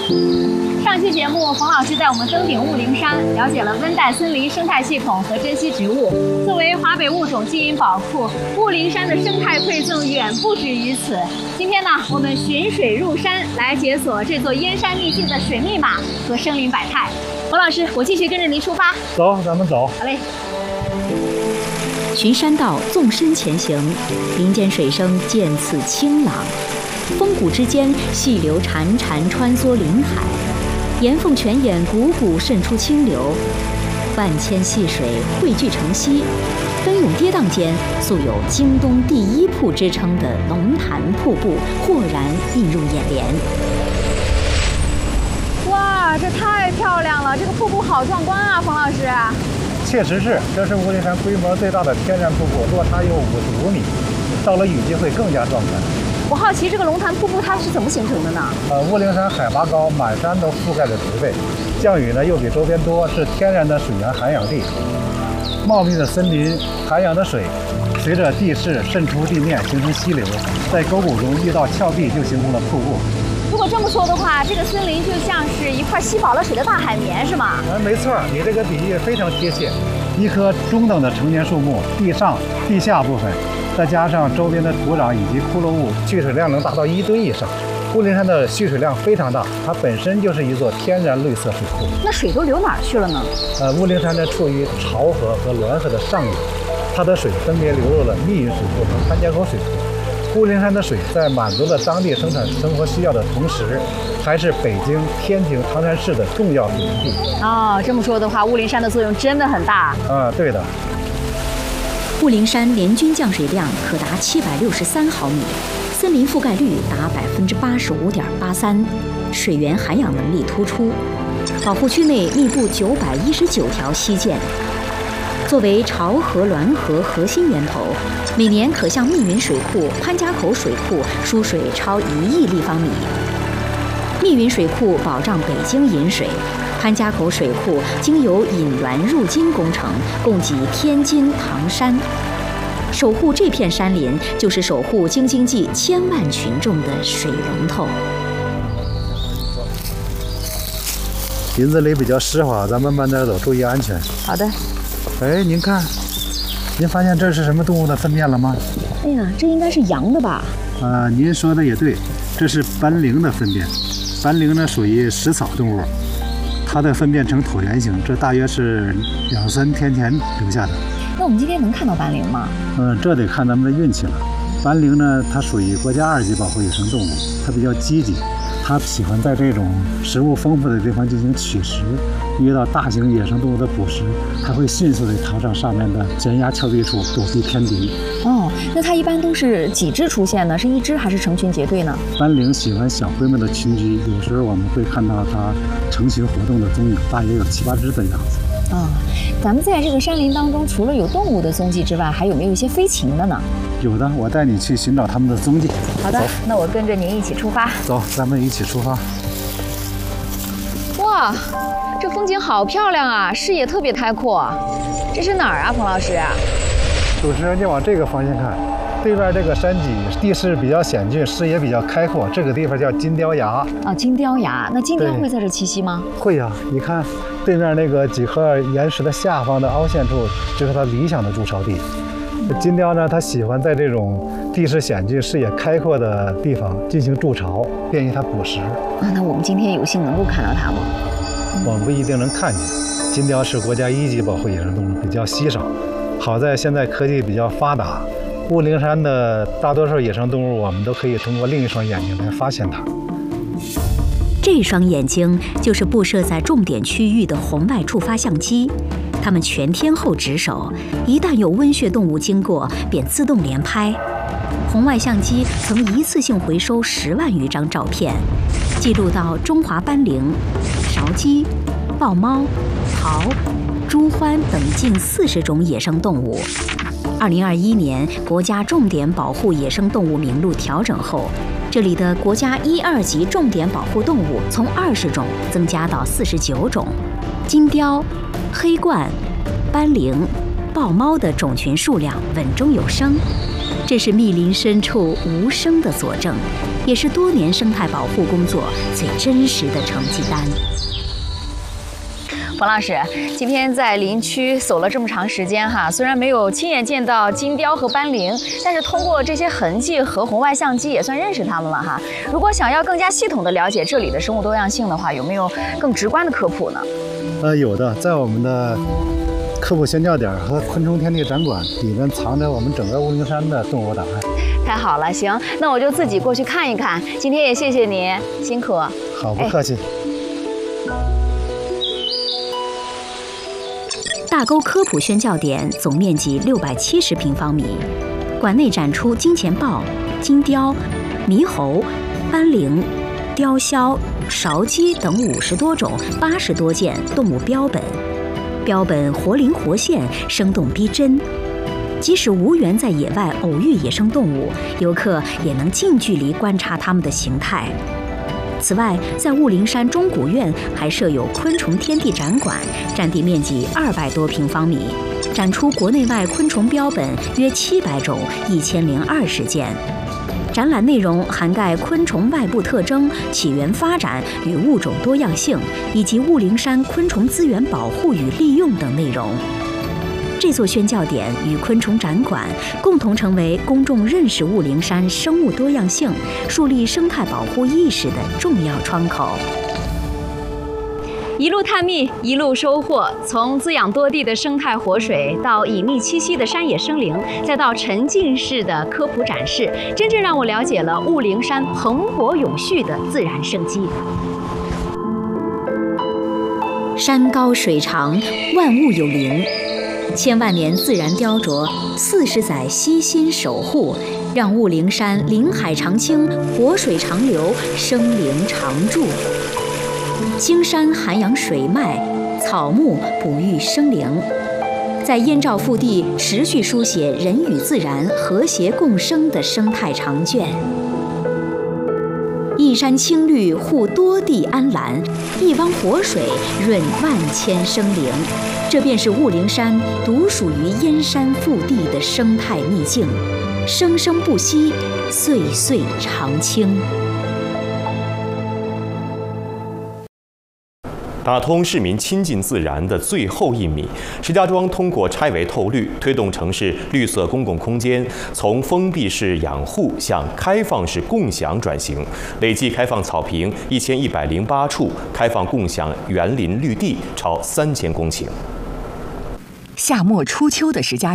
上期节目，冯老师带我们登顶雾灵山，了解了温带森林生态系统和珍稀植物。作为华北物种基因宝库，雾灵山的生态馈赠远不止于此。今天呢，我们循水入山，来解锁这座燕山秘境的水密码和生灵百态。冯老师，我继续跟着您出发。 走，咱们走。 好嘞。 循山道纵深前行，林间水声渐次清朗，峰谷之间细流潺潺穿梭林海。岩缝泉眼汩汩渗出清流，万千细水汇聚成溪，奔涌跌宕间，素有京东第一瀑之称的龙潭瀑布豁然映入眼帘。 哇，这太漂亮了！这个瀑布好壮观啊，冯老师。 确实是，这是雾灵山规模最大的天然瀑布，落差有55米，到了雨季会更加壮观。 我好奇这个龙潭瀑布它是怎么形成的呢？ 雾灵山海拔高，满山都覆盖着植被，降雨呢又比周边多，是天然的水源涵养地。茂密的森林涵养的水，随着地势渗出地面，形成溪流，在沟谷中遇到峭壁，就形成了瀑布。 如果这么说的话，这个森林就像是一块吸饱了水的大海绵，是吗？ 没错，你这个比喻非常贴切。一棵中等的成年树木，地上、地下部分，再加上周边的土壤以及骷髅物，蓄水量能达到1吨以上。雾灵山的蓄水量非常大，它本身就是一座天然绿色水库。 那水都流哪儿去了呢？ 雾灵山呢处于潮河和滦河的上游，它的水分别流入了密云水库和潘家口水库。雾灵山的水在满足了当地生产生活需要的同时，还是北京、天津、唐山市的重要水源地。 哦，这么说的话，雾灵山的作用真的很大。 对的。 雾灵山年均降水量可达763毫米，森林覆盖率达85.83%，水源涵养能力突出。保护区内密布919条溪涧。作为潮河、滦河核心源头，每年可向密云水库、潘家口水库输水超1亿立方米。密云水库保障北京饮水，潘家口水库经由引滦入津工程，供给天津、唐山。守护这片山林，就是守护京津冀千万群众的水龙头。 林子里比较湿滑，咱们慢点走，注意安全。 好的。 哎，您看，您发现这是什么动物的粪便了吗？ 哎呀，这应该是羊的吧？ 您说的也对，这是斑羚的粪便。斑羚呢属于食草动物，它的粪便呈椭圆形，这大约是2-3天前留下的。 那我们今天能看到斑羚吗？ 这得看咱们的运气了。斑羚呢，它属于国家2级保护野生动物，它比较积极，它喜欢在这种食物丰富的地方进行取食。遇到大型野生动物的捕食，它会迅速地逃上上面的悬崖峭壁处躲避天敌。 那它一般都是几只出现呢？是一只还是成群结队呢？ 斑羚喜欢小规模的群居，有时候我们会看到它成群活动的踪影，大约有7-8只的样子。 咱们在这个山林当中，除了有动物的踪迹之外，还有没有一些飞禽的呢？ 有的，我带你去寻找它们的踪迹。 好的，那我跟着您一起出发。 走，咱们一起出发。 哇，这风景好漂亮啊，视野特别开阔。这是哪儿啊，冯老师？ 主持人，你往这个方向看，对面这个山脊地势比较险峻，视野比较开阔，这个地方叫金雕崖。 金雕崖，那金雕会在这栖息吗？ 会呀，你看对面那个几颗岩石的下方的凹陷处，就是它理想的筑巢地。金雕呢，它喜欢在这种地势险峻、视野开阔的地方进行筑巢，便于它捕食。 那我们今天有幸能够看到它吗？ 我们不一定能看见。金雕是国家1级保护野生动物，比较稀少。好在现在科技比较发达，雾灵山的大多数野生动物，我们都可以通过另一双眼睛来发现它。 这双眼睛就是布设在重点区域的红外触发相机，它们全天候值守，一旦有温血动物经过，便自动连拍。红外相机曾一次性回收10万余张照片，记录到中华斑羚、韶鸡、豹猫、狍、朱獾等近40种野生动物。2021年国家重点保护野生动物名录调整后，这里的国家1、2级重点保护动物从20种增加到49种，金雕、黑鹳、斑羚、豹猫的种群数量稳中有升。 这是密林深处无声的佐证，也是多年生态保护工作最真实的成绩单。 冯老师，今天在林区走了这么长时间哈，虽然没有亲眼见到金雕和斑羚，但是通过这些痕迹和红外相机也算认识它们了哈。如果想要更加系统的了解这里的生物多样性的话，有没有更直观的科普呢？ 有的，在我们的科普宣教点和昆虫天地展馆里面藏着我们整个雾灵山的动物档案。 太好了，行，那我就自己过去看一看。今天也谢谢您，辛苦。 好，不客气。 大沟科普宣教点总面积670平方米，馆内展出金钱豹、金雕、猕猴、斑羚、雕鸮、韶鸡等50多种80多件动物标本，标本活灵活现，生动逼真。即使无缘在野外偶遇野生动物，游客也能近距离观察它们的形态。此外，在雾灵山钟古院还设有昆虫天地展馆，占地面积200多平方米，展出国内外昆虫标本约700种，1020件。展览内容涵盖昆虫外部特征、起源发展与物种多样性，以及雾灵山昆虫资源保护与利用等内容。这座宣教点与昆虫展馆共同成为公众认识雾灵山生物多样性、树立生态保护意识的重要窗口。 一路探秘，一路收获，从滋养多地的生态活水，到隐秘栖息的山野生灵，再到沉浸式的科普展示，真正让我了解了雾灵山蓬勃永续的自然生机。 山高水长，万物有灵。千万年自然雕琢，40载悉心守护，让雾灵山林海长青，活水长流，生灵常驻。青山涵养水脉，草木哺育生灵，在燕赵腹地持续书写人与自然和谐共生的生态长卷。一山青绿护多地安澜，一汪活水润万千生灵。这便是雾灵山独属于燕山腹地的生态秘境，生生不息，岁岁常青。 打通市民亲近自然的最后1米，石家庄通过拆围透绿，推动城市绿色公共空间从封闭式养护向开放式共享转型，累计开放草坪1108处，开放共享园林绿地超3000公顷。 夏末初秋的石家